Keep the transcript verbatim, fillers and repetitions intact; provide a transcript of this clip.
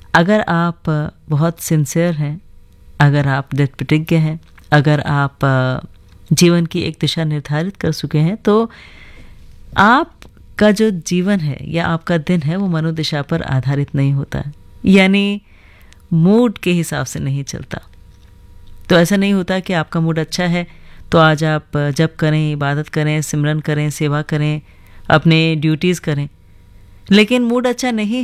अगर आप बहुत सिंसियर हैं, अगर आप दृढ़ प्रतिज्ञ हैं, अगर आप जीवन की एक दिशा निर्धारित कर चुके हैं, तो आपका जो जीवन है या आपका दिन है वो मनोदिशा पर आधारित नहीं होता है, यानी मूड के हिसाब से नहीं चलता। तो ऐसा नहीं होता कि आपका मूड अच्छा है तो आज आप जप करें, इबादत करें, सिमरन करें, सेवा करें, अपने ड्यूटीज़ करें, लेकिन मूड अच्छा नहीं